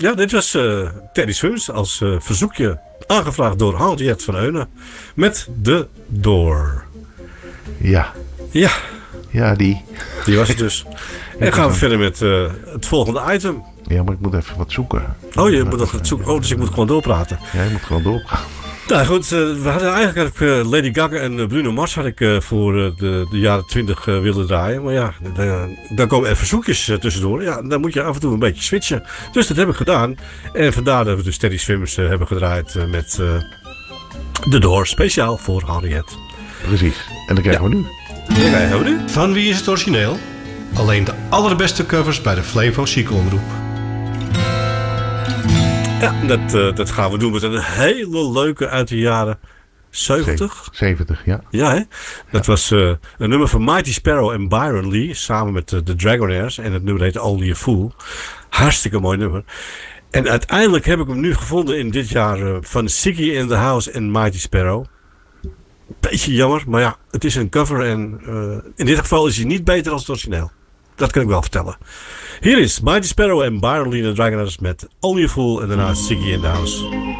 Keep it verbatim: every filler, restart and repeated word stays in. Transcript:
Ja, dit was uh, Teddy Swims als uh, verzoekje aangevraagd door Henriette van Eunen met The Door. Ja. Ja. Ja, die. Die was het dus. En gaan we verder met uh, het volgende item. Ja, maar ik moet even wat zoeken. Oh, je moet nog wat zoeken. Oh, dus ik moet gewoon doorpraten. Ja, je moet gewoon doorpraten. Nou goed, uh, we hadden eigenlijk uh, Lady Gaga en Bruno Mars had ik uh, voor uh, de, de jaren twintig uh, willen draaien. Maar ja, de, dan komen er verzoekjes uh, tussendoor. Ja, dan moet je af en toe een beetje switchen. Dus dat heb ik gedaan. En vandaar dat we dus Teddy Swims uh, hebben gedraaid uh, met uh, The Door. Speciaal voor Henriette. Precies. En dan krijgen ja. we nu. Dan krijgen we nu. Van wie is het origineel? Alleen de allerbeste covers bij de Flevo Chic Omroep. Ja, dat, uh, dat gaan we doen met een hele leuke uit de jaren zeventig. zeventig, ja. Ja, hè? Dat ja. was uh, een nummer van Mighty Sparrow en Byron Lee. Samen met uh, de Dragonaires. En het nummer heet Only a Fool. Hartstikke mooi nummer. En uiteindelijk heb ik hem nu gevonden in dit jaar uh, van Ziggy in the House en Mighty Sparrow. Beetje jammer, maar ja, het is een cover. En uh, in dit geval is hij niet beter dan het origineel. Dat kan ik wel vertellen. Hier is Mighty Sparrow en Byron Lee en de Dragonaires met Only a Fool en daarna Ziggy in the House.